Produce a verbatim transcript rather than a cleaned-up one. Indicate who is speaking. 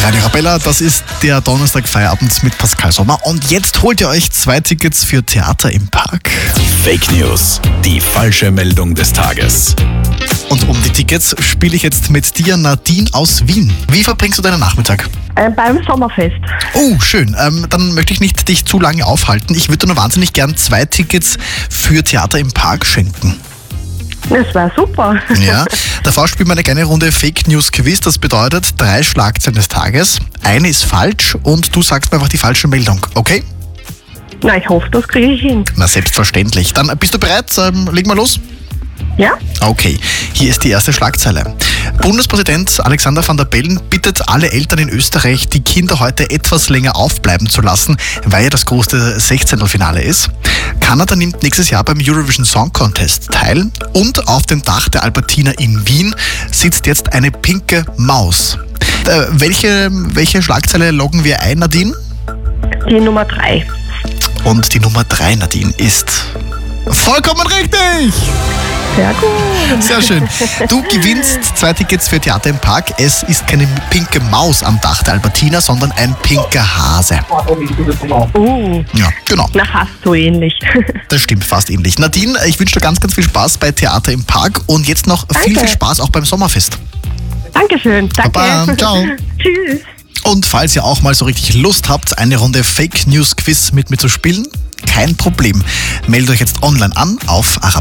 Speaker 1: Radio Arabella, das ist der Donnerstag-Feierabend mit Pascal Sommer. Und jetzt holt ihr euch zwei Tickets für Theater im Park.
Speaker 2: Fake News, die falsche Meldung des Tages.
Speaker 1: Und um die Tickets spiele ich jetzt mit dir, Nadine aus Wien. Wie verbringst du deinen Nachmittag?
Speaker 3: Äh, beim Sommerfest.
Speaker 1: Oh, schön. Ähm, dann möchte ich nicht dich zu lange aufhalten. Ich würde dir nur wahnsinnig gern zwei Tickets für Theater im Park schenken.
Speaker 3: Das war super.
Speaker 1: Ja, davor spielen wir eine kleine Runde Fake News Quiz. Das bedeutet drei Schlagzeilen des Tages. Eine ist falsch und du sagst mir einfach die falsche Meldung, okay?
Speaker 3: Na, ich hoffe, das kriege ich hin.
Speaker 1: Na, selbstverständlich. Dann bist du bereit? Ähm, legen wir los?
Speaker 3: Ja?
Speaker 1: Okay, hier ist die erste Schlagzeile. Bundespräsident Alexander Van der Bellen bittet alle Eltern in Österreich, die Kinder heute etwas länger aufbleiben zu lassen, weil ja das große Sechzehntelfinale ist. Kanada nimmt nächstes Jahr beim Eurovision Song Contest teil und auf dem Dach der Albertina in Wien sitzt jetzt eine pinke Maus. Äh, welche, welche Schlagzeile loggen wir ein, Nadine?
Speaker 3: Die Nummer drei.
Speaker 1: Und die Nummer drei, Nadine, ist vollkommen richtig!
Speaker 3: Sehr gut.
Speaker 1: Sehr schön. Du gewinnst zwei Tickets für Theater im Park. Es ist keine pinke Maus am Dach der Albertina, sondern ein pinker Hase.
Speaker 3: Uh,
Speaker 1: Ja, genau.
Speaker 3: na, fast so ähnlich.
Speaker 1: Das stimmt, fast ähnlich. Nadine, ich wünsche dir ganz, ganz viel Spaß bei Theater im Park und jetzt noch viel,
Speaker 3: Danke.
Speaker 1: viel Spaß auch beim Sommerfest.
Speaker 3: Dankeschön. Danke.
Speaker 1: Baba, ciao.
Speaker 3: Tschüss.
Speaker 1: Und falls ihr auch mal so richtig Lust habt, eine Runde Fake News Quiz mit mir zu spielen, kein Problem. Meldet euch jetzt online an auf Arabella.